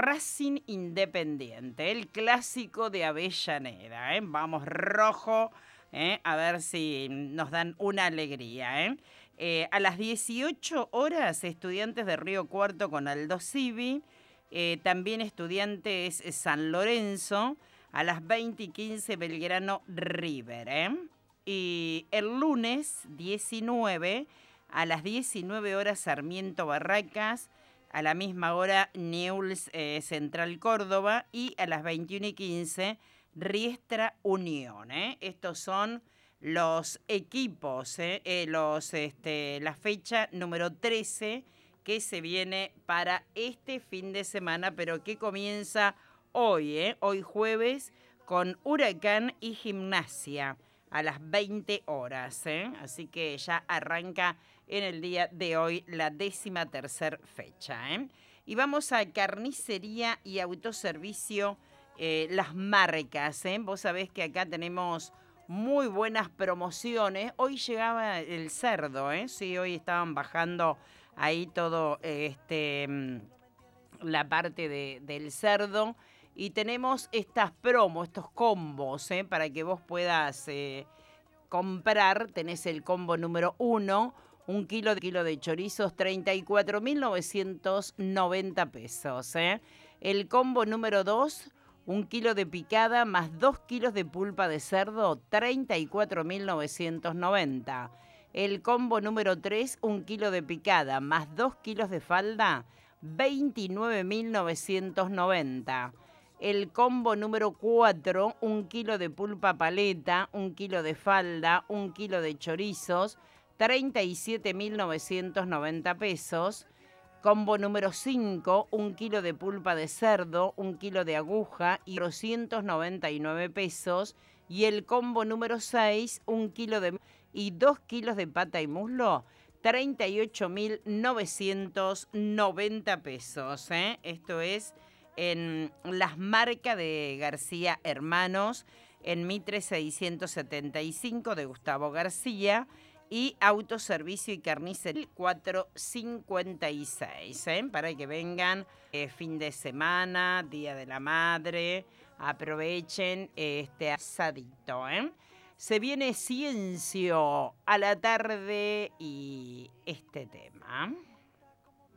Racing Independiente, el clásico de Avellaneda, ¿eh? Vamos rojo, a ver si nos dan una alegría, ¿eh? A las 18 horas, Estudiantes de Río Cuarto con Aldo Civi, también Estudiantes San Lorenzo, a las 20:15 Belgrano River, ¿eh? Y el lunes 19, a las 19 horas Sarmiento Barracas, a la misma hora Newell's Central Córdoba y a las 21:15 Riestra Unión, ¿eh? Estos son los equipos, la fecha número 13 que se viene para este fin de semana, pero que comienza hoy, hoy jueves, con Huracán y Gimnasia a las 20 horas, ¿eh? Así que ya arranca en el día de hoy la 13ª fecha, ¿eh? Y vamos a Carnicería y Autoservicio Las Marcas, ¿eh? Vos sabés que acá tenemos muy buenas promociones. Hoy llegaba el cerdo, ¿eh? Sí, hoy estaban bajando ahí todo la parte del cerdo. Y tenemos estas promos, estos combos, para que vos puedas comprar. Tenés el combo número 1, un kilo de chorizos, 34.990 pesos. El combo número 2, un kilo de picada más 2 kilos de pulpa de cerdo, 34.990. El combo número 3, un kilo de picada más 2 kilos de falda, 29.990. El combo número 4, un kilo de pulpa paleta, un kilo de falda, un kilo de chorizos, 37.990 pesos. Combo número 5, un kilo de pulpa de cerdo, un kilo de aguja y 299 pesos. Y el combo número 6, un kilo de y 2 kilos de pata y muslo, 38.990 pesos. Esto es en Las Marcas de García Hermanos, en Mitre 675 de Gustavo García, y Autoservicio y Carnicería 456, para que vengan fin de semana, Día de la Madre, aprovechen este asadito, Se viene Ciencio a la tarde y este tema.